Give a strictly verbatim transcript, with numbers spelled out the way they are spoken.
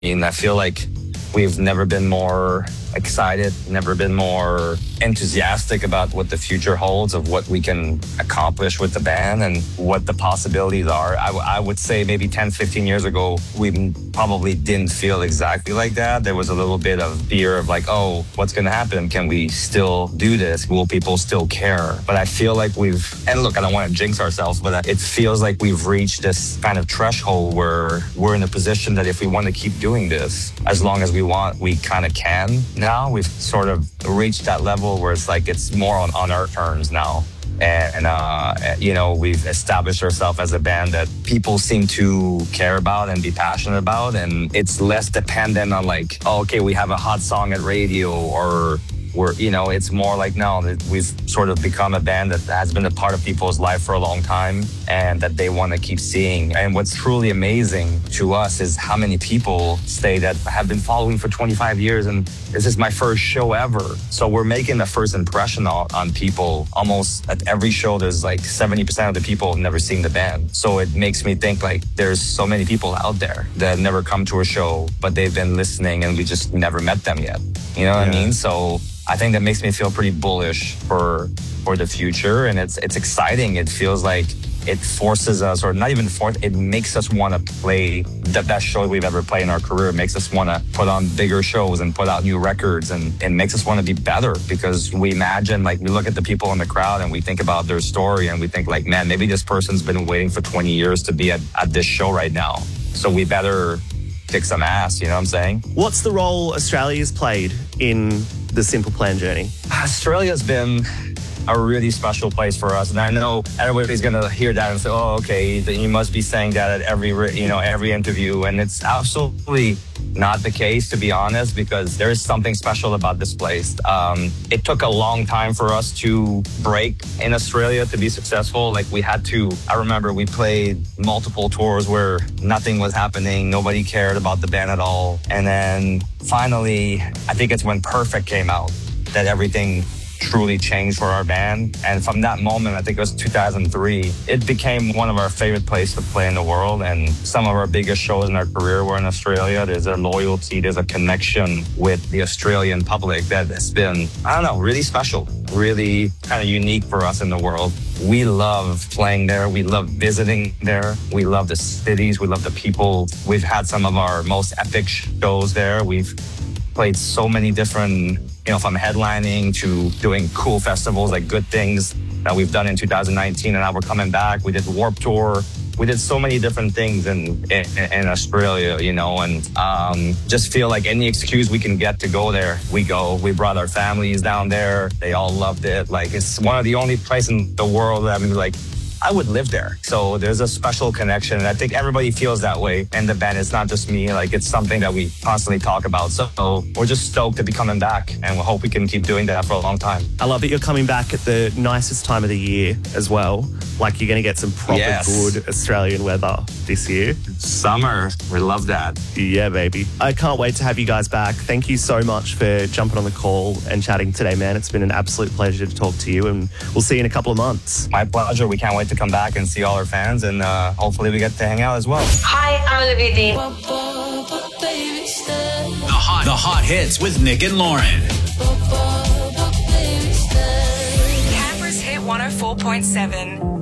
mean, I feel like we've never been more excited, never been more enthusiastic about what the future holds of what we can accomplish with the band and what the possibilities are. I, w- I would say maybe ten, fifteen years ago, we probably didn't feel exactly like that. There was a little bit of fear of like, oh, what's going to happen? Can we still do this? Will people still care? But I feel like we've, and look, I don't want to jinx ourselves, but it feels like we've reached this kind of threshold where we're in a position that if we want to keep doing this, as long as we want, we kind of can. Now we've sort of reached that level where it's like it's more on, on our terms now. And, uh, you know, we've established ourselves as a band that people seem to care about and be passionate about. And it's less dependent on like, oh, okay, we have a hot song at radio or we're, you know, it's more like, no, we've sort of become a band that has been a part of people's life for a long time and that they want to keep seeing. And what's truly amazing to us is how many people say that have been following for twenty-five years and this is my first show ever. So we're making a first impression on, on people. Almost at every show, there's like seventy percent of the people have never seen the band. So it makes me think like there's so many people out there that have never come to a show, but they've been listening and we just never met them yet. You know what yeah. I mean? So I think that makes me feel pretty bullish for for the future, and it's it's exciting. It feels like it forces us, or not even force, it makes us want to play the best show we've ever played in our career. It makes us want to put on bigger shows and put out new records, and it makes us want to be better because we imagine, like, we look at the people in the crowd and we think about their story and we think like, man, maybe this person's been waiting for twenty years to be at, at this show right now. So we better kick some ass, you know what I'm saying? What's the role Australia's played in the Simple Plan journey? Australia's been a really special place for us, and I know everybody's gonna hear that and say, "Oh, okay, you must be saying that at every, you know, every interview," and it's absolutely not the case, to be honest, because there is something special about this place. Um, it took a long time for us to break in Australia to be successful. Like we had to, I remember we played multiple tours where nothing was happening. Nobody cared about the band at all. And then finally, I think it's when Perfect came out that everything truly changed for our band. And from that moment, I think it was two thousand three, it became one of our favorite places to play in the world. And some of our biggest shows in our career were in Australia. There's a loyalty, there's a connection with the Australian public that has been, I don't know, really special, really kind of unique for us in the world. We love playing there. We love visiting there. We love the cities. We love the people. We've had some of our most epic shows there. We've played so many different, you know, from headlining to doing cool festivals like Good Things that we've done in two thousand nineteen, and now we're coming back. We did Warped Tour. We did so many different things in in, in Australia, you know, and um, just feel like any excuse we can get to go there, we go. We brought our families down there. They all loved it. Like, it's one of the only places in the world that I mean, like, I would live there. So there's a special connection, and I think everybody feels that way. And the band, it's not just me, like it's something that we constantly talk about. So we're just stoked to be coming back, and we hope we can keep doing that for a long time. I love that you're coming back at the nicest time of the year as well. Like, you're going to get some proper yes. good Australian weather this year. Summer, we love that. Yeah, baby. I can't wait to have you guys back. Thank you so much for jumping on the call and chatting today, man. It's been an absolute pleasure to talk to you, and we'll see you in a couple of months. My pleasure. We can't wait to come back and see all our fans, and uh, hopefully we get to hang out as well. Hi, I'm Olivia Dean. The hot, the hot hits with Nick and Lauren. Canberra's Hit one oh four point seven.